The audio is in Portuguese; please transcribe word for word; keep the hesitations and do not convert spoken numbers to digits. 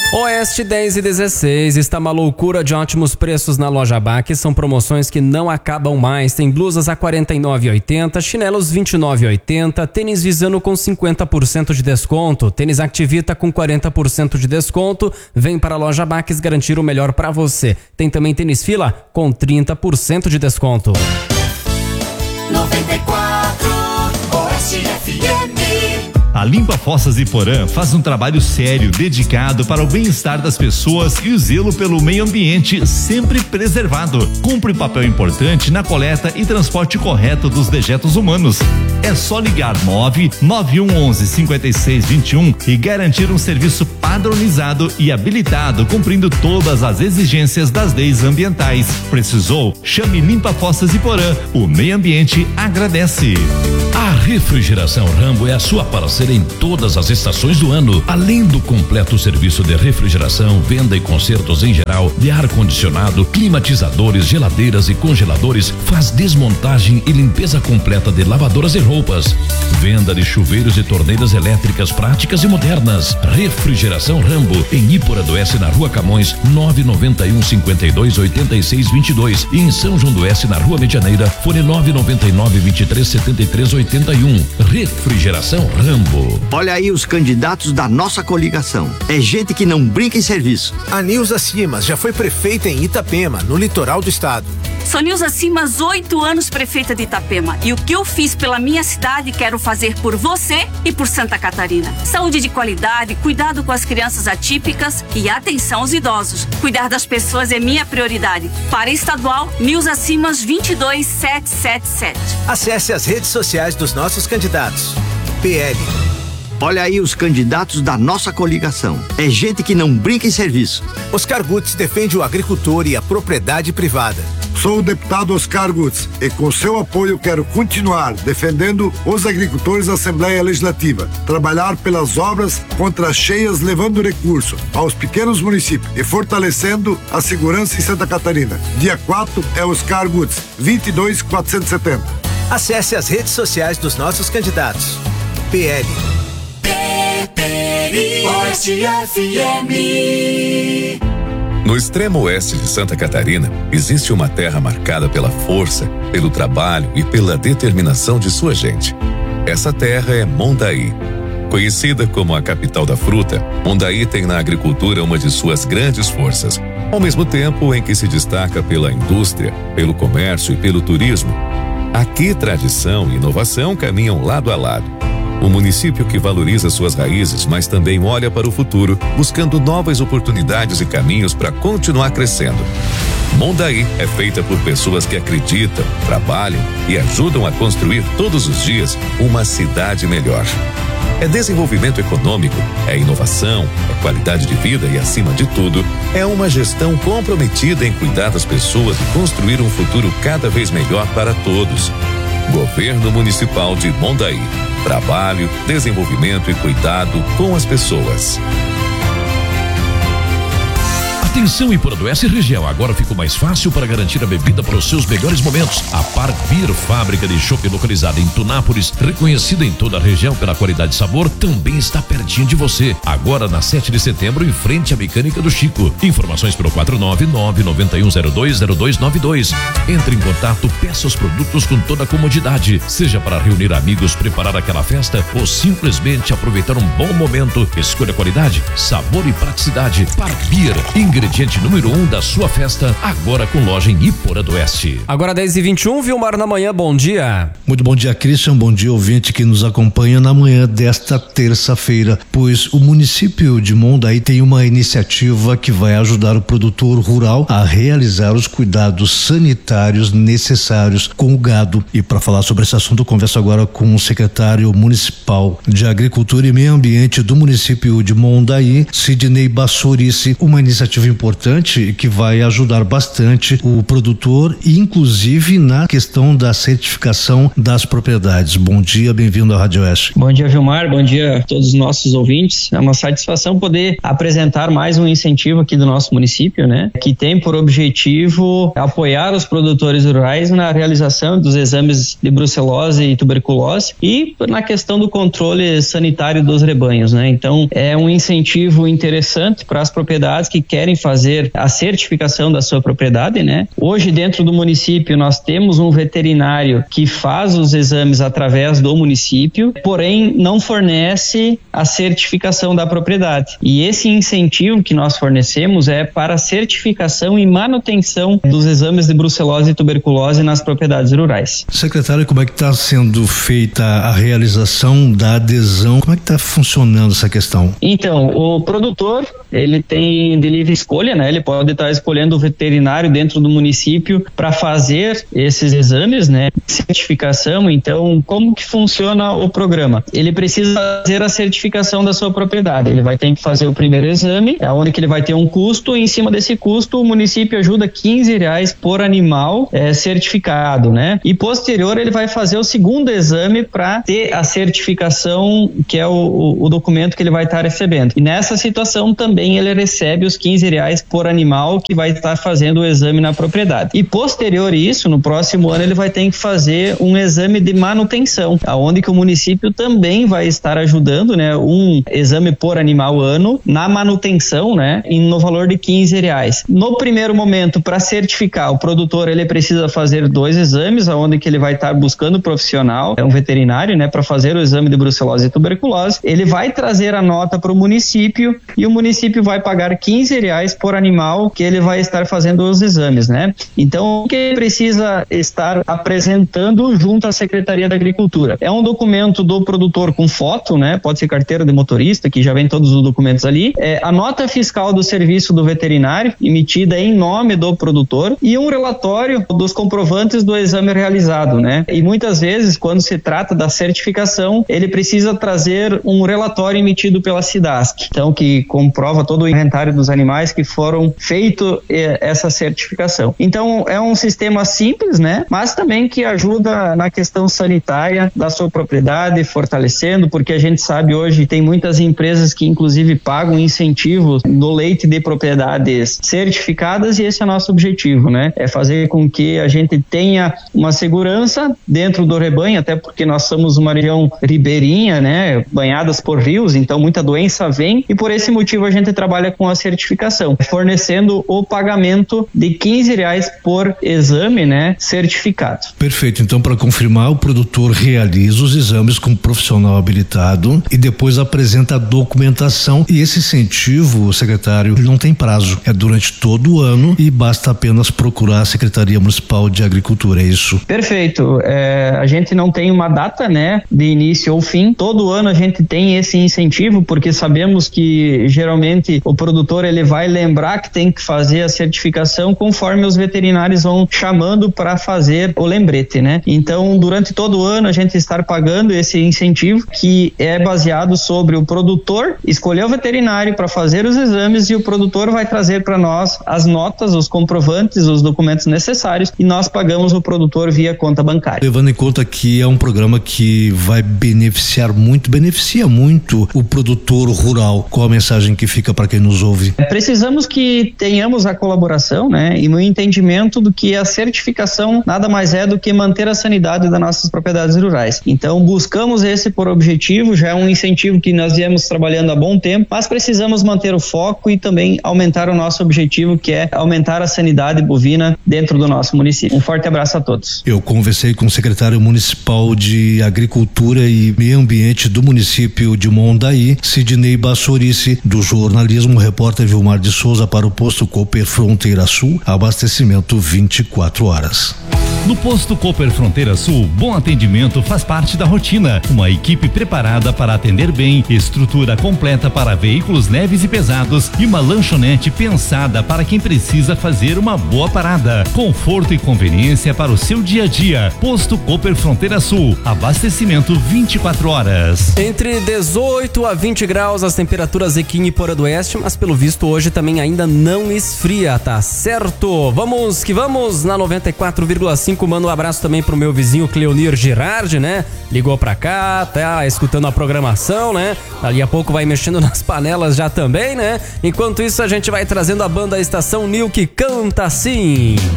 Oeste dez e dezesseis, está uma loucura de ótimos preços na loja Baque, são promoções que não acabam mais, tem blusas a quarenta e nove reais e oitenta centavos, chinelos vinte e nove reais e oitenta centavos, tênis Visano com cinquenta por cento de desconto, tênis Activita com quarenta por cento de desconto, vem para a loja Baques garantir o melhor para você. Tem também tênis Fila com trinta por cento de desconto. noventa e quatro Oeste F M. A Limpa Fossas Iporã faz um trabalho sério, dedicado para o bem-estar das pessoas e o zelo pelo meio ambiente sempre preservado. Cumpre papel importante na coleta e transporte correto dos dejetos humanos. É só ligar nove nove um onze cinquenta e seis vinte e um e garantir um serviço padronizado e habilitado, cumprindo todas as exigências das leis ambientais. Precisou? Chame Limpa Fossas Iporã. O meio ambiente agradece. A Refrigeração Rambo é a sua parceira em todas as estações do ano. Além do completo serviço de refrigeração, venda e consertos em geral, de ar-condicionado, climatizadores, geladeiras e congeladores, faz desmontagem e limpeza completa de lavadoras e roupas. Venda de chuveiros e torneiras elétricas práticas e modernas. Refrigeração Rambo, em Iporã do Oeste, na Rua Camões, nove nove um cinquenta e dois oitenta e seis vinte e dois, e em São João do Oeste, na Rua Medianeira, fone nove nove nove vinte e três setenta e três oitenta e um. Refrigeração Rambo. Olha aí os candidatos da nossa coligação. É gente que não brinca em serviço. A Nilza Simas já foi prefeita em Itapema, no litoral do estado. Sou Nilza Simas, oito anos prefeita de Itapema. E o que eu fiz pela minha cidade, quero fazer por você e por Santa Catarina. Saúde de qualidade, cuidado com as crianças atípicas e atenção aos idosos. Cuidar das pessoas é minha prioridade. Para estadual, Nilza Simas vinte e dois sete sete sete. Acesse as redes sociais dos nossos candidatos. P L. Olha aí os candidatos da nossa coligação. É gente que não brinca em serviço. Oscar Gutz defende o agricultor e a propriedade privada. Sou o deputado Oscar Gutz e com seu apoio quero continuar defendendo os agricultores da Assembleia Legislativa, trabalhar pelas obras contra as cheias, levando recurso aos pequenos municípios e fortalecendo a segurança em Santa Catarina. Dia quatro é Oscar Gutz, vinte e dois quatrocentos e setenta. Acesse as redes sociais dos nossos candidatos. P L. Oeste F M. No extremo oeste de Santa Catarina, existe uma terra marcada pela força, pelo trabalho e pela determinação de sua gente. Essa terra é Mondaí. Conhecida como a capital da fruta, Mondaí tem na agricultura uma de suas grandes forças, ao mesmo tempo em que se destaca pela indústria, pelo comércio e pelo turismo. Aqui, tradição e inovação caminham lado a lado. Um município que valoriza suas raízes, mas também olha para o futuro, buscando novas oportunidades e caminhos para continuar crescendo. Mondaí é feita por pessoas que acreditam, trabalham e ajudam a construir todos os dias uma cidade melhor. É desenvolvimento econômico, é inovação, é qualidade de vida e, acima de tudo, é uma gestão comprometida em cuidar das pessoas e construir um futuro cada vez melhor para todos. Governo Municipal de Mondaí. Trabalho, desenvolvimento e cuidado com as pessoas. Atenção, Iporã do Oeste e região, agora ficou mais fácil para garantir a bebida para os seus melhores momentos. A Park Beer, fábrica de chopp localizada em Tunápolis, reconhecida em toda a região pela qualidade e sabor, também está pertinho de você. Agora na sete de setembro, em frente à Mecânica do Chico. Informações pelo quatro nove nove nove um zero dois zero dois nove dois. Entre em contato, peça os produtos com toda a comodidade, seja para reunir amigos, preparar aquela festa ou simplesmente aproveitar um bom momento. Escolha qualidade, sabor e praticidade. Park Beer, ingrediente número um da sua festa, agora com loja em Iporã do Oeste. Agora dez e vinte e um, Vilmar na manhã, bom dia. Muito bom dia, Christian, bom dia, ouvinte que nos acompanha na manhã desta terça-feira, pois o município de Mondaí tem uma iniciativa que vai ajudar o produtor rural a realizar os cuidados sanitários necessários com o gado. E para falar sobre esse assunto, eu converso agora com o secretário municipal de Agricultura e Meio Ambiente do município de Mondaí, Sidney Bassorice, uma iniciativa incentivo importante que vai ajudar bastante o produtor, inclusive na questão da certificação das propriedades. Bom dia, bem-vindo à Rádio Oeste. Bom dia, Vilmar, bom dia a todos os nossos ouvintes. É uma satisfação poder apresentar mais um incentivo aqui do nosso município, né, que tem por objetivo apoiar os produtores rurais na realização dos exames de brucelose e tuberculose e na questão do controle sanitário dos rebanhos, né. Então, é um incentivo interessante para as propriedades que querem fazer a certificação da sua propriedade, né. Hoje, dentro do município, nós temos um veterinário que faz os exames através do município, porém não fornece a certificação da propriedade. E esse incentivo que nós fornecemos é para a certificação e manutenção dos exames de brucelose e tuberculose nas propriedades rurais. Secretário, como é que está sendo feita a realização da adesão? Como é que está funcionando essa questão? Então, o produtor, ele tem de livre escolha, né? Ele pode estar escolhendo o veterinário dentro do município para fazer esses exames, né? Certificação. Então, como que funciona o programa? Ele precisa fazer a certificação da sua propriedade. Ele vai ter que fazer o primeiro exame, é onde que ele vai ter um custo, e em cima desse custo o município ajuda quinze reais por animal é, certificado, né? E posterior ele vai fazer o segundo exame para ter a certificação, que é o, o, o documento que ele vai estar recebendo. E nessa situação também ele recebe os quinze reais por animal que vai estar fazendo o exame na propriedade. E posterior isso, no próximo ano ele vai ter que fazer um exame de manutenção, aonde que o município também vai estar ajudando, né? Um exame por animal ano na manutenção, né? E no valor de quinze reais. No primeiro momento, para certificar, o produtor ele precisa fazer dois exames, aonde que ele vai estar buscando profissional, é um veterinário, né? Para fazer o exame de brucelose e tuberculose. Ele vai trazer a nota para o município e o município vai pagar quinze reais por animal que ele vai estar fazendo os exames, né? Então, o que ele precisa estar apresentando junto à Secretaria da Agricultura? É um documento do produtor com foto, né? Pode ser carteira de motorista, que já vem todos os documentos ali. É a nota fiscal do serviço do veterinário, emitida em nome do produtor, e um relatório dos comprovantes do exame realizado, né? E muitas vezes, quando se trata da certificação, ele precisa trazer um relatório emitido pela SIDASC, então que comprova todo o inventário dos animais que foram feito eh, essa certificação. Então, é um sistema simples, né? Mas também que ajuda na questão sanitária da sua propriedade, fortalecendo, porque a gente sabe hoje tem muitas empresas que inclusive pagam incentivos no leite de propriedades certificadas, e esse é o nosso objetivo, né? É fazer com que a gente tenha uma segurança dentro do rebanho, até porque nós somos uma região ribeirinha, né? Banhadas por rios, então muita doença vem, e por esse motivo a gente trabalha com a certificação, fornecendo o pagamento de quinze reais por exame, né? Certificado. Perfeito. Então, para confirmar, o produtor realiza os exames com um profissional habilitado e depois apresenta a documentação, e esse incentivo, secretário, não tem prazo, é durante todo o ano e basta apenas procurar a Secretaria Municipal de Agricultura, é isso? Perfeito. É, a gente não tem uma data, né, de início ou fim. Todo ano a gente tem esse incentivo, porque sabemos que geralmente o produtor ele vai lembrar que tem que fazer a certificação conforme os veterinários vão chamando para fazer o lembrete, né? Então, durante todo o ano a gente está pagando esse incentivo, que é baseado sobre o produtor escolher o veterinário para fazer os exames, e o produtor vai trazer para nós as notas, os comprovantes, os documentos necessários, e nós pagamos o produtor via conta bancária. Levando em conta que é um programa que vai beneficiar muito, beneficia muito o produtor rural, qual a mensagem que fica para quem nos ouve? Precisamos que tenhamos a colaboração, né, e no entendimento do que a certificação nada mais é do que manter a sanidade das nossas propriedades rurais. Então, buscamos esse por objetivo, já é um incentivo que nós viemos trabalhando há bom tempo, mas precisamos manter o foco e também aumentar o nosso objetivo, que é aumentar a sanidade bovina dentro do nosso município. Um forte abraço a todos. Eu conversei com o secretário municipal de Agricultura e Meio Ambiente do município de Mondaí, Sidney Bassorice, do jornalismo, repórter Vilmar de Souza para o posto Cooper Fronteira Sul, abastecimento vinte e quatro horas. No posto Cooper Fronteira Sul, bom atendimento faz parte da rotina. Uma equipe preparada para atender bem, estrutura completa para veículos leves e pesados e uma lanchonete pensada para quem precisa fazer uma boa parada. Conforto e conveniência para o seu dia a dia. Posto Cooper Fronteira Sul, abastecimento vinte e quatro horas. Entre dezoito a vinte graus as temperaturas aqui em Iporã do Oeste, mas pelo visto hoje também ainda não esfria, tá certo? Vamos que vamos na noventa e quatro vírgula cinco. Manda um abraço também pro meu vizinho Cleonir Girardi, né? Ligou pra cá, tá escutando a programação, né? Dali a pouco vai mexendo nas panelas já também, né? Enquanto isso a gente vai trazendo a banda Estação New que canta assim.